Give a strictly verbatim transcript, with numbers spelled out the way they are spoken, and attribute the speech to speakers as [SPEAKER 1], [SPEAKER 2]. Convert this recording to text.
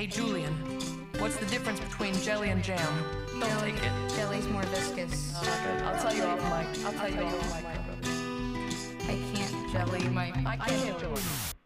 [SPEAKER 1] Hey, Julian, what's the difference between jelly and jam? Don't
[SPEAKER 2] Jelly,
[SPEAKER 1] take it.
[SPEAKER 2] jelly's more viscous.
[SPEAKER 1] I'll tell you off mic. I'll tell you off mic.
[SPEAKER 2] I can't
[SPEAKER 1] Jelly,
[SPEAKER 2] my
[SPEAKER 1] I can't do it.